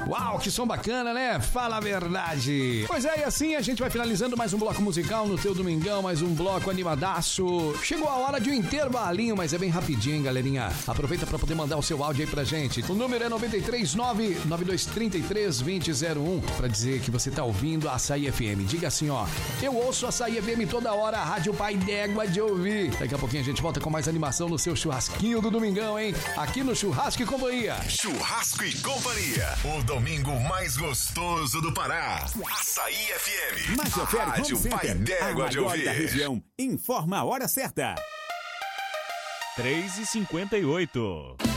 Uau, que som bacana, né? Fala a verdade. Pois é, e assim a gente vai finalizando mais um bloco musical no teu domingão, mais um bloco animadaço. Chegou a hora de um intervalinho, mas é bem rapidinho, hein, galerinha? Aproveita pra poder mandar o seu áudio aí pra gente. O número é 939-9233-2001 pra dizer que você tá ouvindo a Açaí FM. Diga assim, ó, eu ouço a Açaí FM toda hora, a Rádio Pai d'Égua de ouvir. Daqui a pouquinho a gente volta com mais animação no seu churrasquinho do domingão, hein? Aqui no Churrasco e Companhia. Churrasco e Companhia, o domingo mais gostoso do Pará. Açaí FM. Rádio Pai d'Égua de ouvir. Da região informa a hora certa. 3h58.